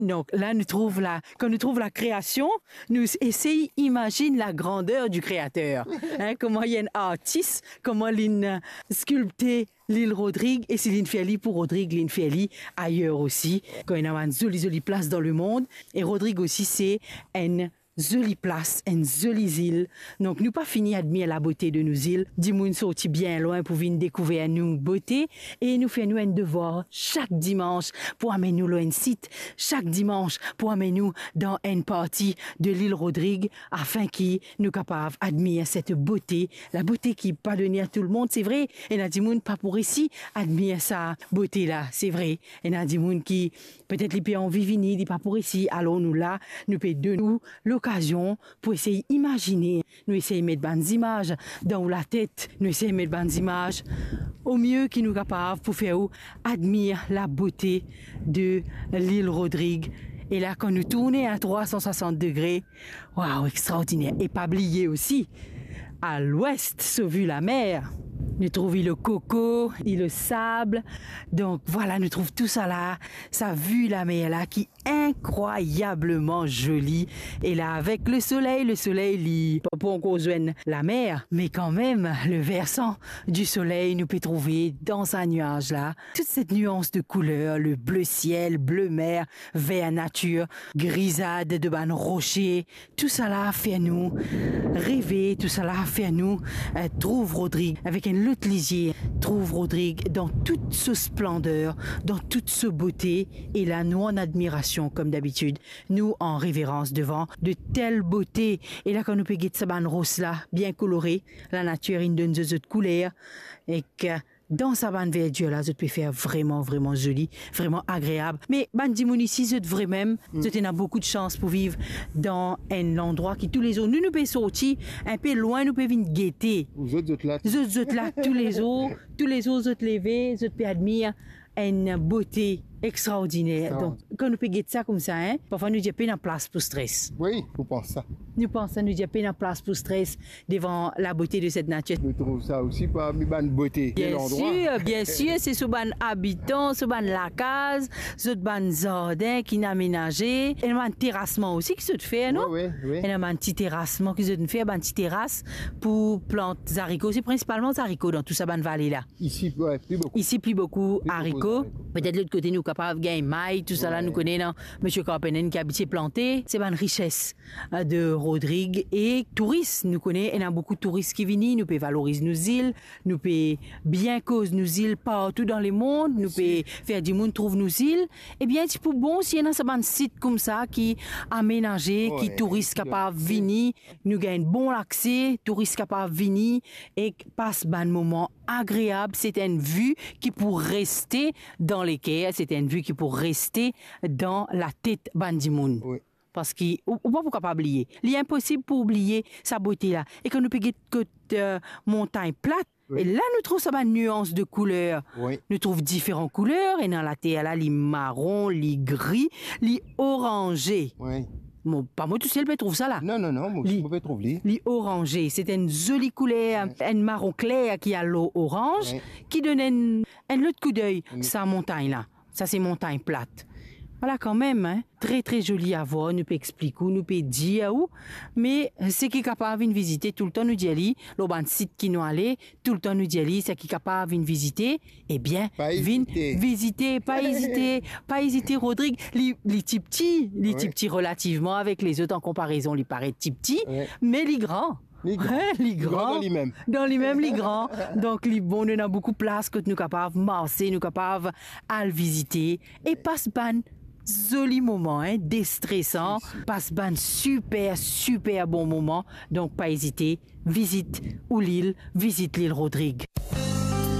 Donc là, quand nous trouvons la création, nous essayons d'imaginer la grandeur du créateur. Hein, comment il y a un artiste, comment il a sculpté l'île Rodrigue, et c'est l'île Fiali pour Rodrigue, l'île Fiali ailleurs aussi, quand il y a une jolie place dans le monde. Et Rodrigue aussi, c'est une jolie place, une jolie île. Donc, nous pas fini d'admirer la beauté de nos îles. Dimoun sorti bien loin pour venir découvrir nous beauté. Et nous faisons un devoir chaque dimanche pour amener nous un site, chaque dimanche pour amener nous dans une partie de l'île Rodrigue afin qu'ils nous capables d'admirer cette beauté, la beauté qui pas donnée à tout le monde, c'est vrai. Et n'a dimoun pas pour ici admirer sa beauté là, c'est vrai. Et n'a dimoun qui peut-être les pays en vivini, dit pas pour ici. Alors nous là, nous peut de nous l'occasion pour essayer d'imaginer, nous essayer de mettre des images dans la tête, nous essayer de mettre des images au mieux qui nous capables pour faire admirer la beauté de l'île Rodrigue. Et là, quand nous tournons à 360 degrés, waouh, extraordinaire. Et pas oublier aussi, à l'ouest, sauvu la mer. Nous trouvons le coco et le sable. Donc voilà, nous trouvons tout ça là. Ça vue la mer là qui est incroyablement jolie. Et là, avec le soleil, pas pour encore joindre la mer, mais quand même, le versant du soleil nous peut trouver dans un nuage là. Toute cette nuance de couleurs, le bleu ciel, bleu mer, vert nature, grisade de ban rochers. Tout ça là fait nous rêver, tout ça là fait nous trouve Rodrigue avec un autre lisier, trouve Rodrigue dans toute sa splendeur, dans toute sa beauté, et là nous en admiration comme d'habitude, nous en révérence devant de telle beauté. Et là quand nous payons ce ban rose là, bien coloré, la nature il donne de couleurs, et que dans sa bande verdure là, je peux faire vraiment joli, vraiment agréable. Mais bande dimoun ici, je devrais même, je t'ai beaucoup de chance pour vivre dans un endroit qui tous les jours, nous pouvons sortir un peu loin, nous pouvons venir guetter. Vous autres là. Tous les jours, je te lever, je te admire une beauté extraordinaire. Donc, quand nous pouvons guetter ça comme ça, hein, parfois nous disons pas une place pour stress. Oui, vous pensez ça. Nous pensons, nous disons pas une place pour stress devant la beauté de cette nature. Je trouve ça aussi parmi la beauté de l'endroit. Bien sûr, c'est ce ban habitant, ce ban la case, ce ban jardin qui est aménagé. Et un terrassement aussi qui se fait, non? Oui. Et un petit terrassement qui se fait, une petite terrasse pour planter haricots. C'est principalement haricots dans tout ça ban vallée là. Ici, ouais, plus beaucoup. Ici, plus beaucoup haricots. Peut-être de l'autre côté, nous capables de gagner maille, tout ça là, nous connaissons, Monsieur Carpenen qui habite planté. C'est une richesse de Rodrigue et touristes. Nous connaissons, il y a beaucoup de touristes qui viennent, nous pouvons valoriser nos îles, nous pouvons bien cause nos îles partout dans le monde, nous pouvons faire du monde trouve nos îles. Eh bien, c'est pour bon si il y a un site comme ça qui aménagé, qui touristes capables de venir, nous gagnons bon accès, touristes capables de venir et passe un moment agréable. C'est une vue qui pour rester dans les quais, c'est une vue qui pour rester dans la tête bandimoun. Oui. Parce qu'il ou pas pour pas oublier. Il est impossible pour oublier sa beauté là. Et quand nous payons côte montagne plate, et là nous trouvons ça une nuance de couleurs. Oui. Nous trouvons différentes couleurs et dans la terre là, les marron, les gris, les orangés. Oui. Bon, pas moi tout seul je trouve ça là. Non, moi je pouvais trouver. Les orangés, c'est une jolie couleur, un marron clair qui a l'eau orange, qui donne un autre coup d'œil. Sa montagne là, ça c'est montagne plate. Voilà quand même, hein, très joli à voir, nous peut expliquer, nous peut dire où, mais c'est qui est capable de visiter tout le temps nous dit ali, le site qui nous allait, tout le temps nous dit ali, c'est qui est capable de visiter, eh bien, visiter, pas hésiter, Rodrigue, les petits relativement avec les autres en comparaison, les paraît petits, mais les grands. Les grands dans les mêmes les grands. Donc les bons nous a beaucoup de place que nous capables de marcher, nous capables à le visiter et passe ban joli moment, hein, déstressant, passe ban super bon moment. Donc pas hésiter, visite l'île Rodrigue.